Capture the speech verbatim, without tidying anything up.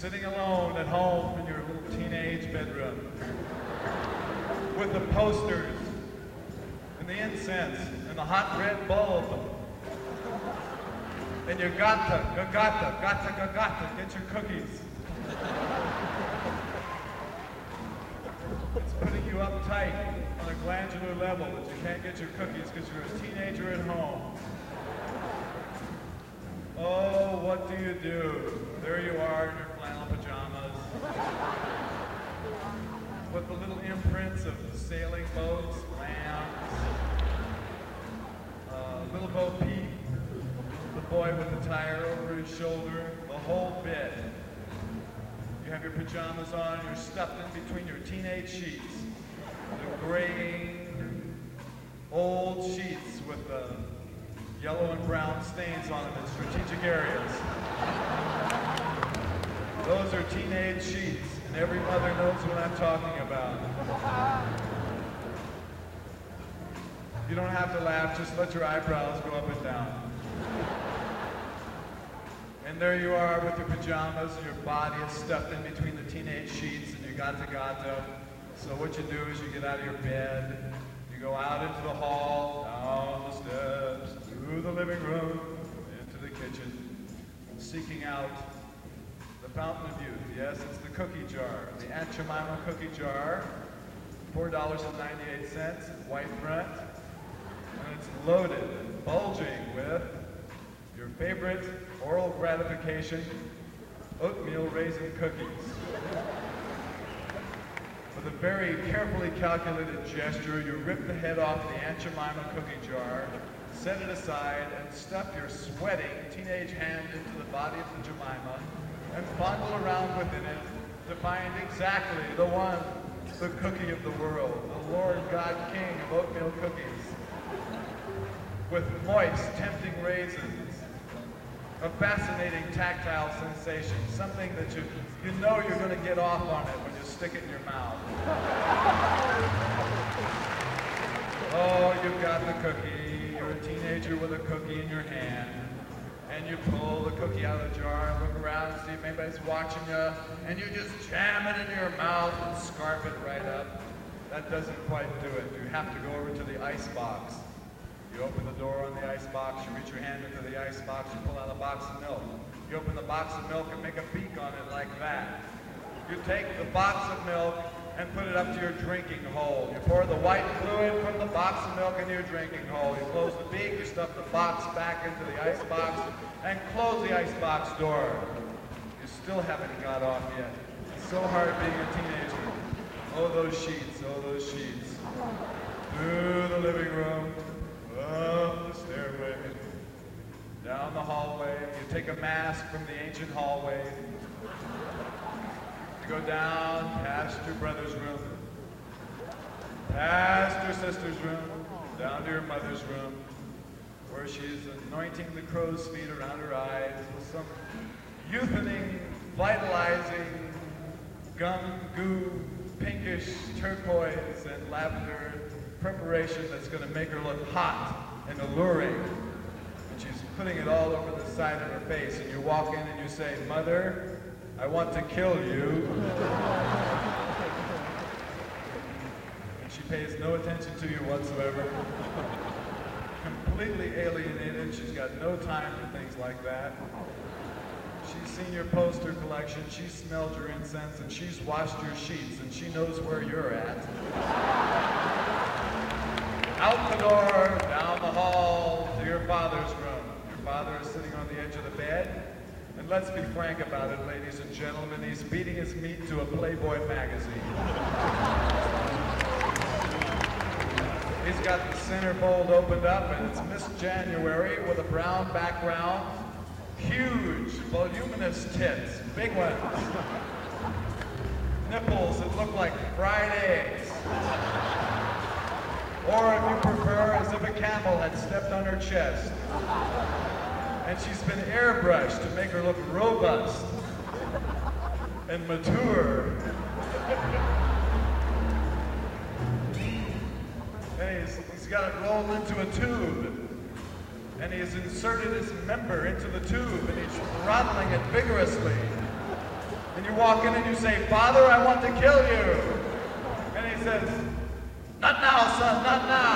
sitting alone at home in your little teenage bedroom with the posters and the incense and the hot red bulb. And you gotta, you gotta, gotta, you gotta get your cookies. It's putting you uptight on a glandular level that you can't get your cookies because you're a teenager at home. Oh, what do you do? There you are in your flannel pajamas with the little imprints of sailing boats, lamps, uh, little Bo Peep, the boy with the tire over his shoulder, the whole bit. You have your pajamas on, you're stuffed in between your teenage sheets, the graying, old sheets with the yellow and brown stains on them in strategic areas. Those are teenage sheets, and every mother knows what I'm talking about. You don't have to laugh, just let your eyebrows go up and down. And there you are with your pajamas, and your body is stuffed in between the teenage sheets, and you gata gata. So what you do is you get out of your bed, you go out into the hall, down the steps, through the living room, into the kitchen, seeking out the fountain of youth. Yes, it's the cookie jar, the Aunt Jemima cookie jar, four dollars and ninety-eight cents, white front, and it's loaded and bulging with your favorite oral gratification, oatmeal raisin cookies. With a very carefully calculated gesture, you rip the head off the Aunt Jemima cookie jar, set it aside, and stuff your sweating teenage hand into the body of the Jemima, and fondle around within it to find exactly the one, the cookie of the world, the Lord God King of oatmeal cookies, with moist, tempting raisins, a fascinating tactile sensation, something that you, you know you're going to get off on it when you stick it in your mouth. Oh, you've got the cookie. You're a teenager with a cookie in your hand, and you pull the cookie out of the jar and look around and see if anybody's watching you, and you just jam it into your mouth and scarf it right up. That doesn't quite do it. You have to go over to the ice box. You open the door on the ice box, you reach your hand into the ice box, you pull out a box of milk. You open the box of milk and make a beak on it like that. You take the box of milk and put it up to your drinking hole. You pour the white fluid from the box of milk into your drinking hole. You close the beak, you stuff the box back into the ice box, and close the ice box door. You still haven't got off yet. It's so hard being a teenager. Oh, those sheets, oh, those sheets. Through the living room, up the stairway, down the hallway. You take a mask from the ancient hallway. You go down past your brother's room, past your sister's room, down to your mother's room, where she's anointing the crow's feet around her eyes with some youthening, vitalizing, gum, goo, pinkish turquoise and lavender preparation that's going to make her look hot and alluring. And she's putting it all over the side of her face, and you walk in and you say, "Mother, I want to kill you." And she pays no attention to you whatsoever. Completely alienated. She's got no time for things like that. She's seen your poster collection, she's smelled your incense, and she's washed your sheets, and she knows where you're at. Out the door, down the hall, to your father's room. Your father is sitting on the edge of the bed, and let's be frank about it, ladies and gentlemen, he's beating his meat to a Playboy magazine. He's got the centerfold opened up, and it's Miss January with a brown background, huge, voluminous tits, big ones, nipples that look like fried eggs. Or if you prefer, as if a camel had stepped on her chest. And she's been airbrushed to make her look robust and mature. And he's, he's got it rolled into a tube. And he's inserted his member into the tube, and he's throttling it vigorously. And you walk in and you say, Father, I want to kill you. And he says, not now, son, not now.